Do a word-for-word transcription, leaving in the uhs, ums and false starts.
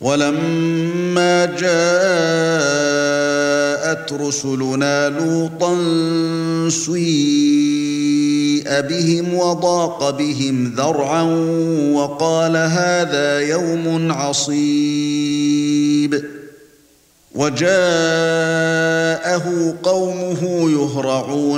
وَلَمَّا جَاءَتْ رُسُلُنَا لُوطًا سِيءَ بِهِمْ وَضَاقَ بِهِمْ ذَرْعًا وَقَالَ هَذَا يَوْمٌ عَصِيبٌ وَجَاءَهُ قَوْمُهُ يُهْرَعُونَ